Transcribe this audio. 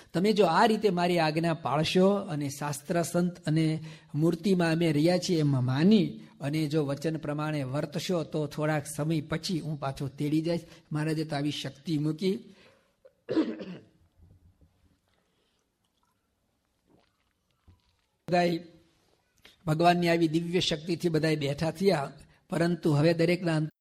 તમે જો આ રીતે મારી આજ્ઞા પાળશો અને શાસ્ત્ર સંત અને મૂર્તિમાં અમે રહ્યા છીએ એમાં માની અને જો વચન પ્રમાણે વર્તશો તો થોડાક સમય પછી હું પાછો તેડી જઈશ. મહારાજે તો આવી શક્તિ મૂકી. બધા ભગવાનની આવી દિવ્ય શક્તિથી બધા બેઠા થયા, પરંતુ હવે દરેકના